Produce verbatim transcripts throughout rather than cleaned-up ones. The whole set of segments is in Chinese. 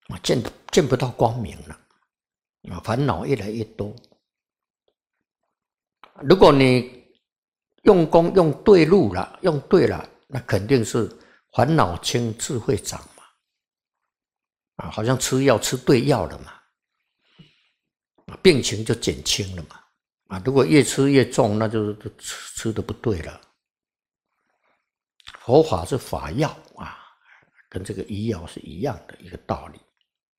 啊，见见不到光明了，啊，烦恼越来越多。如果你用功用对路了，用对了，那肯定是烦恼轻，智慧长嘛。啊，好像吃药吃对药了嘛，病情就减轻了嘛。啊，如果越吃越重，那就是吃吃的不对了。佛法是法药啊，跟这个医药是一样的一个道理。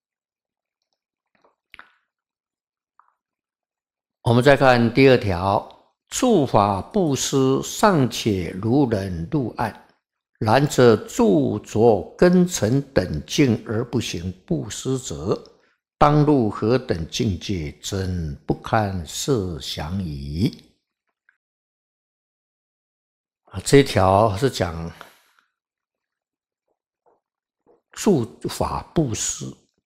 我们再看第二条，处法布施尚且如人入暗，然则著着根尘等境而不行布施者，当入何等境界，真不堪设想矣。啊，这一条是讲诸法布施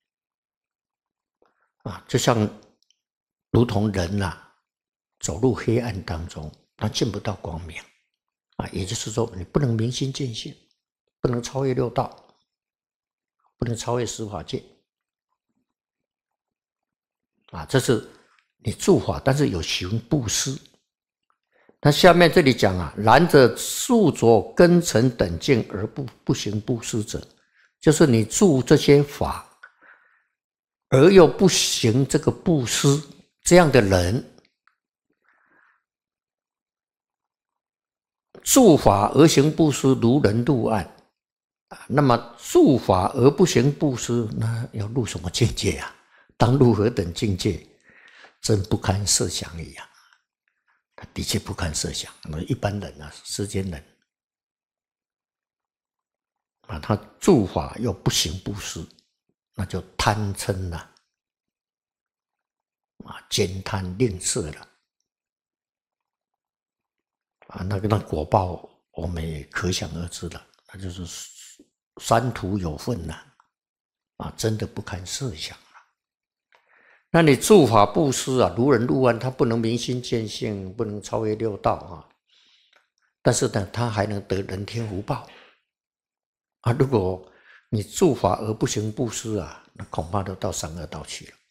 啊，就像如同人呐、啊，走入黑暗当中，他见不到光明啊，也就是说，你不能明心见性，不能超越六道，不能超越十法界啊，这是你助法，但是有行布施。那下面这里讲啊，然则著着根尘等境而不不行布施者，就是你助这些法，而又不行这个布施，这样的人，助法而行布施，如人入暗。那么助法而不行布施，那要入什么境界啊？当入何等境界？真不堪设想一样。他的确不堪设想。那么一般人啊，世间人啊，他助法又不行布施，那就贪嗔了啊，兼贪吝啬了啊，那个那果报我们也可想而知了，那就是三途有份了啊，真的不堪设想。那你助法布施啊，如人入暗，他不能明心见性，不能超越六道啊。但是呢，他还能得人天福报啊。如果你助法而不行布施啊，那恐怕都到三恶道去了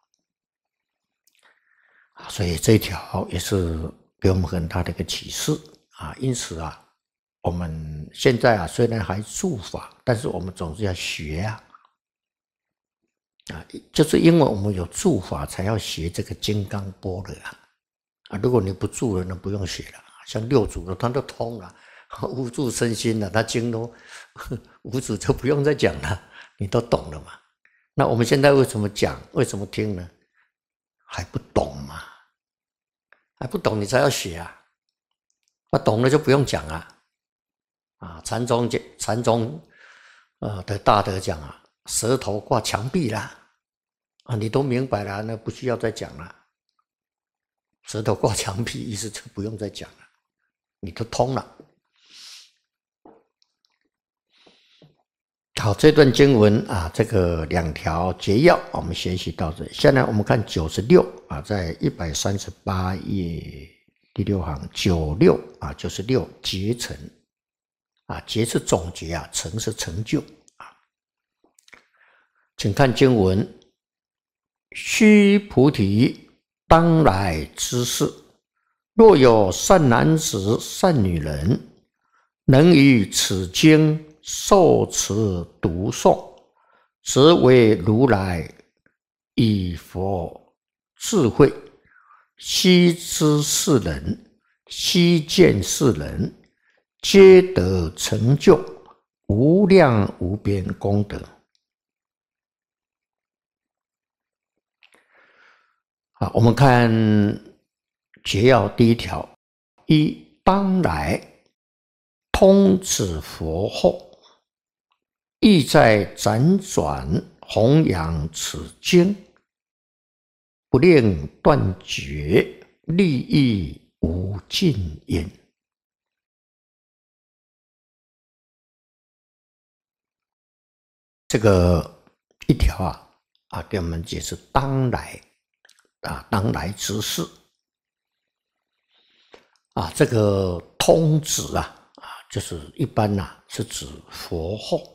啊。所以这一条也是给我们很大的一个启示啊。因此啊，我们现在啊虽然还助法，但是我们总是要学啊。啊，就是因为我们有助法，才要学这个金刚般若啊！啊，如果你不助了，那不用学了。像六祖的，他都通了，无助身心了，他经都五祖就不用再讲了，你都懂了嘛？那我们现在为什么讲？为什么听呢？还不懂嘛？还不懂，你才要学啊！那懂了就不用讲啊！啊，禅宗禅宗呃的大德讲啊。舌头挂墙壁啦，啊，你都明白了，那不需要再讲了。舌头挂墙壁，意思就不用再讲了，你都通了。好，这段经文啊，这个两条节要，我们学习到这里。现在我们看九十六啊，在一百三十八页第六行九六啊，就是六结成啊，结是总结啊，成是成就。请看经文：须菩提，当来之事，若有善男子、善女人，能于此经受持读诵，则为如来以佛智慧，悉知世人，悉见世人，皆得成就无量无边功德。啊，我们看结要第一条：一当来通指佛后，意在辗转弘扬此经，不令断绝，利益无尽焉。这个一条啊啊，给我们解释当来。啊，当来之事啊，这个通指啊啊，就是一般呐、啊、是指佛后